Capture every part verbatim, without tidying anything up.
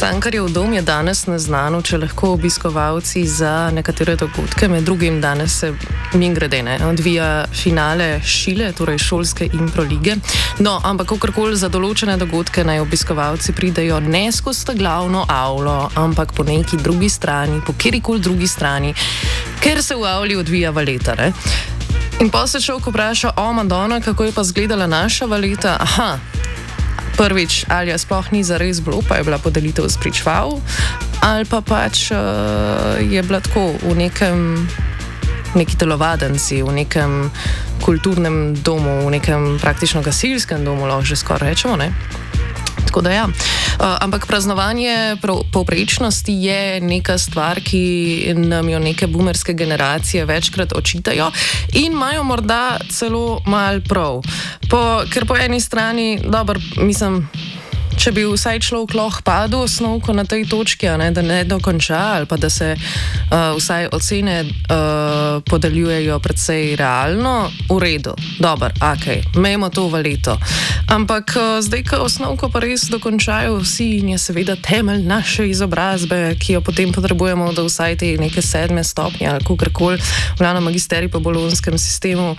Cankarjev dom je danes neznano, če lahko obiskovalci za nekatere dogodke, med drugim danes se mimogrede odvija finale Šile, torej šolske impro lige. No, ampak kakorkoli za določene dogodke naj obiskovalci pridejo ne skozi glavno avlo, ampak po neki drugi strani, po kjerikoli drugi strani, ker se v avli odvija valeta. Ne? In pa se človek vpraša, o Madonna, kako je pa izgledala naša valeta? Aha. Prvič, ali je sploh ni zares bilo, pa je bila podelitev spričeval, ali pa pač uh, je bila tako v nekem, neki telovadenci, v nekem kulturnem domu, v nekem praktično gasilskem domu, lahko že skoraj rečemo, ne? Tako da ja. Uh, ampak praznovanje povprečnosti je neka stvar, ki nam jo neke boomerske generacije večkrat očitajo in imajo morda celo mal prav. Po, ker po eni strani, dobro, mislim, če bi vsaj človek lahko padel osnovko na tej točki, ne, da ne dokonča ali pa da se uh, vsaj ocene uh, podeljujejo predvsej realno, v redu, dobro, ok, imejmo to valeto. Ampak uh, zdaj, ko osnovko pa res dokončajo vsi in je seveda temelj naše izobrazbe, ki jo potem potrebujemo do vsaj te neke sedme stopnje ali kakorkoli v lano magisterij po bolonjskem sistemu,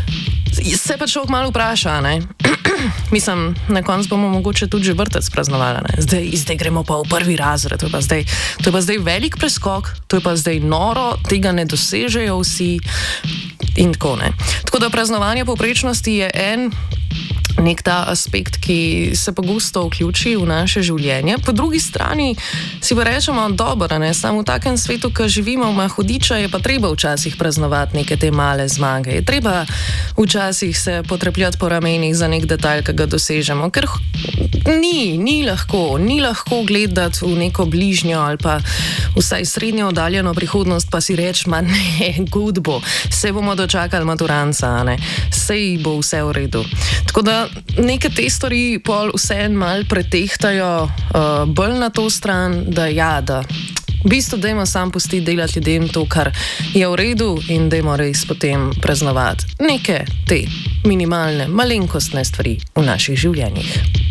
se pa človek malo vpraša, ne? Mislim, na koncu bomo mogoče tudi že vrtec praznovali, ne? Zdaj, zdaj gremo pa v prvi razred, to je pa zdaj, to je pa zdaj velik preskok, to je pa zdaj noro, tega ne dosežejo vsi in tako, ne. Tako da praznovanje povprečnosti je en nek ta aspekt, ki se pogosto vključi v naše življenje. Po drugi strani si pa rečemo, dobro, ne, samo v takem svetu, ki živimo v hudiča, je pa treba včasih praznovati neke te male zmage. Je treba včasih se potrepljati po ramenih za nek detajl, ki ga dosežemo, ker ni, ni lahko, ni lahko gledati v neko bližnjo ali pa vsaj srednjo oddaljeno prihodnost, pa si reči, ma ne, good bo, se bomo dočakali maturanca, ne, sej bo vse v redu. Tako da neke te stvari pol vseeno mal pretehtajo uh, bolj na to stran, da ja, da v bistvu dajmo sam pustiti delati ljudem to, kar je v redu in dajmo res potem praznovati neke te minimalne, malenkostne stvari v naših življenjih.